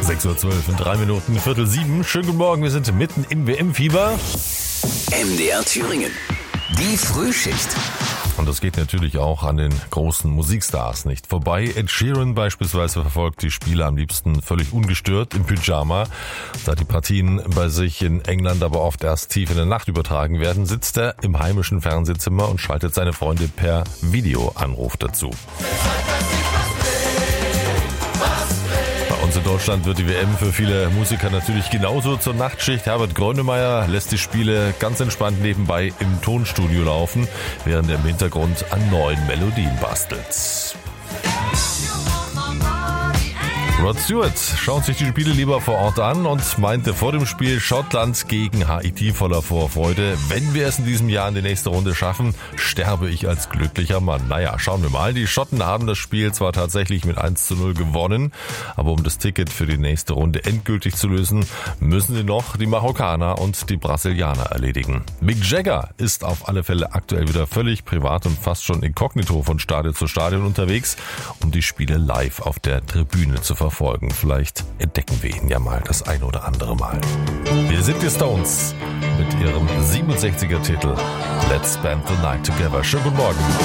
6:12 Uhr in 3 Minuten, 6:45. Schönen guten Morgen, wir sind mitten im WM-Fieber. MDR Thüringen, die Frühschicht. Und das geht natürlich auch an den großen Musikstars nicht vorbei. Ed Sheeran beispielsweise verfolgt die Spiele am liebsten völlig ungestört im Pyjama. Da die Partien bei sich in England aber oft erst tief in der Nacht übertragen werden, sitzt er im heimischen Fernsehzimmer und schaltet seine Freunde per Videoanruf dazu. Bei uns in Deutschland wird die WM für viele Musiker natürlich genauso zur Nachtschicht. Herbert Grönemeyer lässt die Spiele ganz entspannt nebenbei im Tonstudio laufen, während er im Hintergrund an neuen Melodien bastelt. Rod Stewart schaut sich die Spiele lieber vor Ort an und meinte vor dem Spiel Schottland gegen Haiti voller Vorfreude: Wenn wir es in diesem Jahr in die nächste Runde schaffen, sterbe ich als glücklicher Mann. Naja, schauen wir mal. Die Schotten haben das Spiel zwar tatsächlich mit 1:0 gewonnen, aber um das Ticket für die nächste Runde endgültig zu lösen, müssen sie noch die Marokkaner und die Brasilianer erledigen. Mick Jagger ist auf alle Fälle aktuell wieder völlig privat und fast schon inkognito von Stadion zu Stadion unterwegs, um die Spiele live auf der Tribüne zu verfolgen. Vielleicht entdecken wir ihn ja mal das ein oder andere Mal. Wir sind die Stones mit ihrem 67er Titel Let's Spend the Night Together. Schönen guten Morgen.